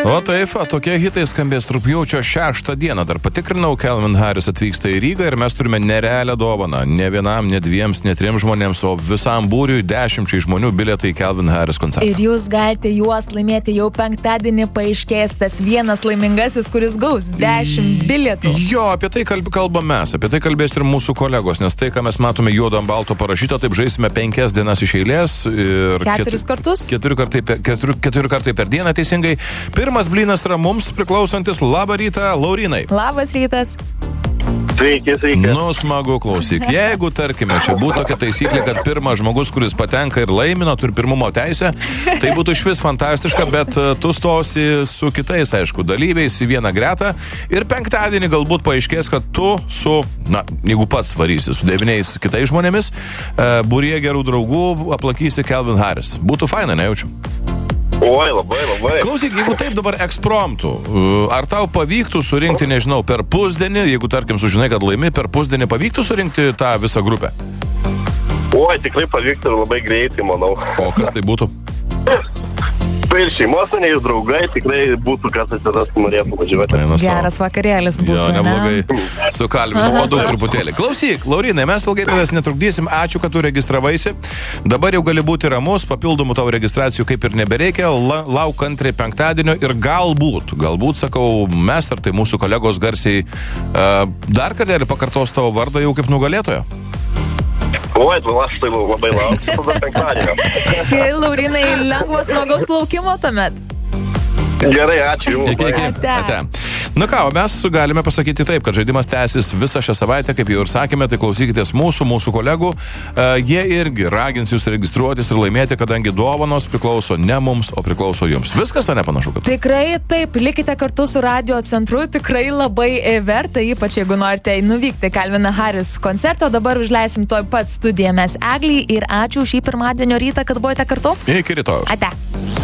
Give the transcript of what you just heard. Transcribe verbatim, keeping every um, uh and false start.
O taip, tokie hitai skambės rugpjūčio šeštą dieną. Dar patikrinau, Calvin Harris atvyksta į Rygą ir mes turime nerealią dovaną. Ne vienam, ne dviems, ne trim žmonėms, o visam būriui dešimčiai žmonių bilietai į Calvin Harris koncertą. Ir jūs galite juos laimėti jau penktadienį, paaiškės tas vienas laimingasis, kuris gaus dešimt bilietų. Jo, apie tai kalb, kalbam mes, apie tai kalbės ir mūsų kolegos, nes tai, ką mes matome juodo ant balto parašyta, taip žaisime penkias dienas iš eilės. Ir Keturis kartus? Keturi kartai, keturi, keturi kartai per dieną, teisingai. Pirmas blynas yra mums priklausantis. Labą rytą, Laurinai. Labas rytas. Sveiki, sveiki. Nu, smagu, klausyk. Jeigu, tarkime, čia būtų tokia taisyklė, kad pirmas žmogus, kuris patenka ir laimina, turi pirmumo teisę, tai būtų iš vis fantastiška, bet tu stosi su kitais, aišku, dalyviais į vieną gretą ir penktadienį galbūt paaiškės, kad tu su, na, jeigu pats varysi su devyniais kitais žmonėmis, būryje gerų draugų aplankysi Calvin Harris. Būtų faina, nejaučiu? Oi, labai, labai. Klausyk, jeigu taip dabar ekspromtų, ar tau pavyktų surinkti, nežinau, per pusdienį, jeigu, tarkim, sužinai, kad laimi, per pusdienį pavyktų surinkti tą visą grupę? Oi, tikrai pavyktų ir labai greitai, manau. O kas tai būtų? Ir šeimos, ne ir draugai, tikrai būtų, kas atsirastų, norėtų važiuoti. Geras vakarėlis būtų, jo, neblogai ne? Sukalbinau, o daug truputėlį. Klausyk, Laurinai, mes ilgai tavęs netrukdysim, ačiū, kad tu registravaisi. Dabar jau gali būti ramus, papildomų tavo registracijų kaip ir nebereikia, La, lauk kantriai penktadienio ir galbūt, galbūt, sakau, mes ar tai mūsų kolegos garsiai uh, dar kartelį pakartos tavo vardą jau kaip nugalėtojo. Oi, tu aš tai labai lauksiu, tada penktadienio. Okay, Laurinai, lengvo smagaus laukimo tuomet. Gerai, ačiū jums. Iki, iki. Ate. Ate. Na ką, mes galime pasakyti taip, kad žaidimas tęsis visą šią savaitę, kaip jau ir sakėme, tai klausykitės mūsų, mūsų kolegų. Uh, jie irgi ragins jūs registruotis ir laimėti, kadangi dovanos priklauso ne mums, o priklauso jums. Viskas, ar nepanašu, kad? Tikrai taip, likite kartu su radio centru, tikrai labai verta, ypač jeigu norite nuvykti Calvin Harris koncertą. Dabar užleisim toj pat studiją mes Eglį ir ačiū šį pirmadienio rytą, kad buvote kartu. Iki rytojus. Ate.